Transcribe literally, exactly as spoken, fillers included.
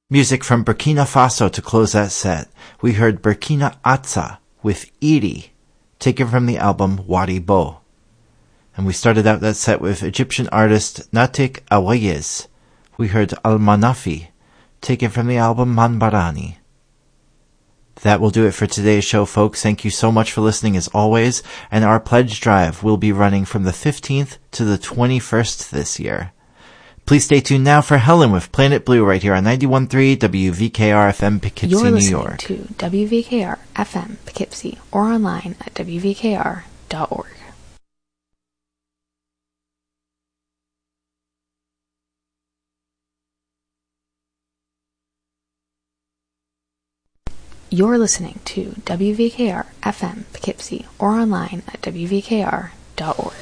Music from Burkina Faso to close that set. We heard Burkina Atza with Iri, taken from the album Wadi Bo. And we started out that set with Egyptian artist Natik Awayez. We heard Al-Manafi, taken from the album Manbarani. That will do it for today's show, folks. Thank you so much for listening as always, and our pledge drive will be running from the fifteenth to the twenty-first this year. Please stay tuned now for Helen with Planet Blue right here on ninety-one point three W V K R F M Poughkeepsie, You're New listening York. to W V K R F M Poughkeepsie or online at W V K R dot org. You're listening to W V K R F M Poughkeepsie or online at W V K R dot org.